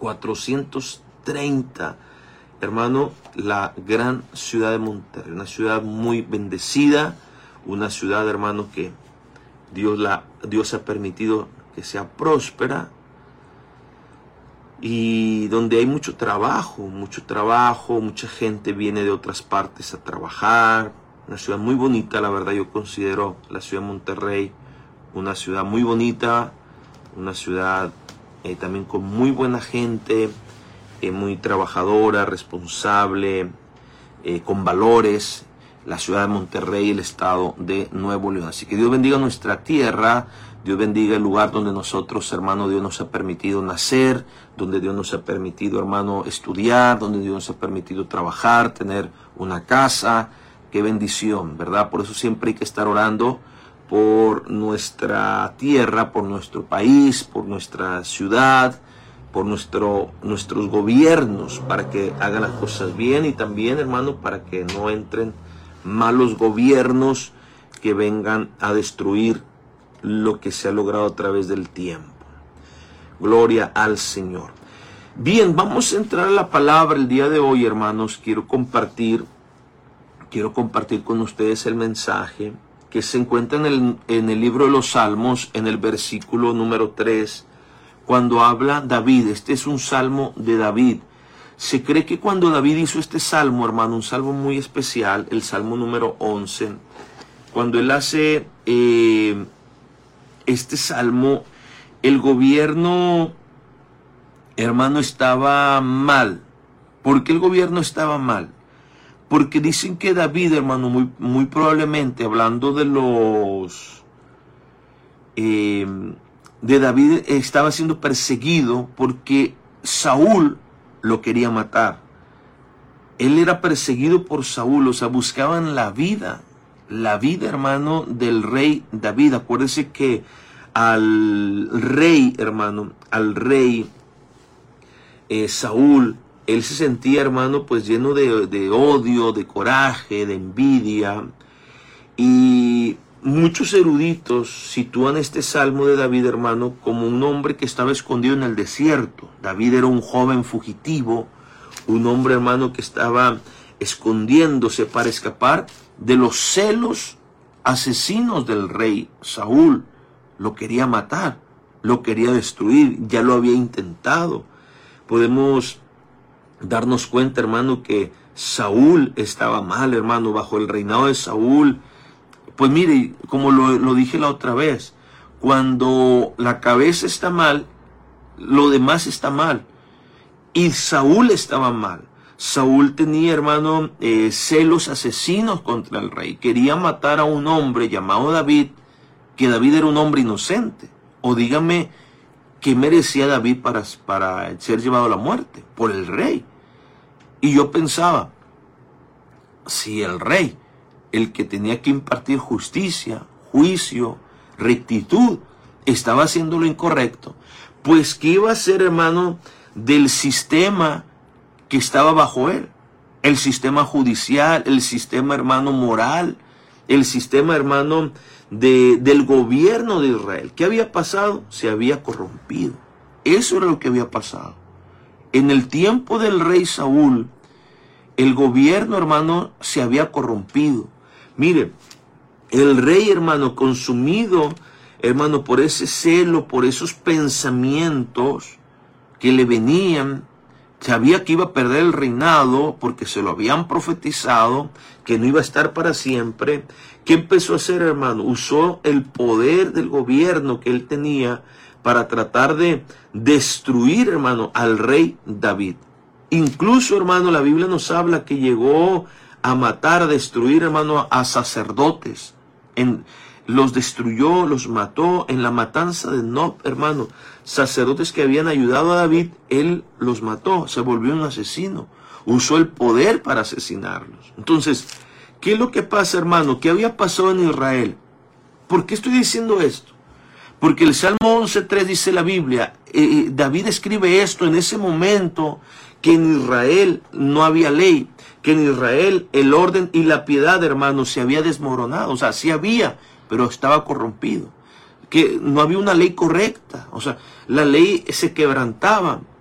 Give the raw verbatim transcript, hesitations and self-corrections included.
cuatrocientos treinta, hermano, la gran ciudad de Monterrey, una ciudad muy bendecida, una ciudad, hermano, que Dios, la, Dios ha permitido que sea próspera, y donde hay mucho trabajo, mucho trabajo, mucha gente viene de otras partes a trabajar. Una ciudad muy bonita, la verdad. Yo considero la ciudad de Monterrey una ciudad muy bonita, una ciudad eh, también con muy buena gente, eh, muy trabajadora, responsable, eh, con valores. La ciudad de Monterrey, el estado de Nuevo León. Así que Dios bendiga nuestra tierra, Dios bendiga el lugar donde nosotros, hermano, Dios nos ha permitido nacer, donde Dios nos ha permitido, hermano, estudiar, donde Dios nos ha permitido trabajar, tener una casa. Qué bendición, ¿verdad? Por eso siempre hay que estar orando por nuestra tierra, por nuestro país, por nuestra ciudad, por nuestro, nuestros gobiernos, para que hagan las cosas bien, y también, hermano, para que no entren malos gobiernos que vengan a destruir lo que se ha logrado a través del tiempo. Gloria al Señor. Bien, vamos a entrar a la palabra el día de hoy, hermanos. Quiero compartir, quiero compartir con ustedes el mensaje que se encuentra en el, en el libro de los Salmos, en el versículo número tres, cuando habla David. Este es un salmo de David. Se cree que cuando David hizo este salmo, hermano, un salmo muy especial, el salmo número once, cuando él hace eh, este salmo, el gobierno, hermano, estaba mal. ¿Por qué el gobierno estaba mal? Porque dicen que David, hermano, muy, muy probablemente, hablando de los... Eh, de David, estaba siendo perseguido porque Saúl lo quería matar. Él era perseguido por Saúl, o sea, buscaban la vida, la vida, hermano, del rey David. Acuérdese que al rey, hermano, al rey eh, Saúl, él se sentía, hermano, pues lleno de, de odio, de coraje, de envidia, y muchos eruditos sitúan este salmo de David, hermano, como un hombre que estaba escondido en el desierto. David era un joven fugitivo, un hombre, hermano, que estaba escondiéndose para escapar de los celos asesinos del rey Saúl. Lo quería matar, lo quería destruir, ya lo había intentado. Podemos darnos cuenta, hermano, que Saúl estaba mal, hermano, bajo el reinado de Saúl. Pues mire, como lo, lo dije la otra vez, cuando la cabeza está mal, lo demás está mal. Y Saúl estaba mal. Saúl tenía, hermano, eh, celos asesinos contra el rey. Quería matar a un hombre llamado David, que David era un hombre inocente. O dígame, ¿qué merecía David para, para ser llevado a la muerte? Por el rey. Y yo pensaba, si el rey, el que tenía que impartir justicia, juicio, rectitud, estaba haciendo lo incorrecto, pues ¿qué iba a ser, hermano, del sistema que estaba bajo él? El sistema judicial, el sistema, hermano, moral, el sistema, hermano, de, del gobierno de Israel. ¿Qué había pasado? Se había corrompido. Eso era lo que había pasado. En el tiempo del rey Saúl, el gobierno, hermano, se había corrompido. Mire, el rey, hermano, consumido, hermano, por ese celo, por esos pensamientos que le venían, sabía que iba a perder el reinado porque se lo habían profetizado, que no iba a estar para siempre. ¿Qué empezó a hacer, hermano? Usó el poder del gobierno que él tenía para tratar de destruir, hermano, al rey David. Incluso, hermano, la Biblia nos habla que llegó a matar, a destruir, hermano, a sacerdotes. En, los destruyó, los mató en la matanza de Nob, hermano. Sacerdotes que habían ayudado a David, él los mató, se volvió un asesino. Usó el poder para asesinarlos. Entonces, ¿qué es lo que pasa, hermano? ¿Qué había pasado en Israel? ¿Por qué estoy diciendo esto? Porque el Salmo once tres dice la Biblia, eh, David escribe esto en ese momento que en Israel no había ley, que en Israel el orden y la piedad, hermano, se había desmoronado. O sea, sí había, pero estaba corrompido. Que no había una ley correcta. O sea, la ley se quebrantaba.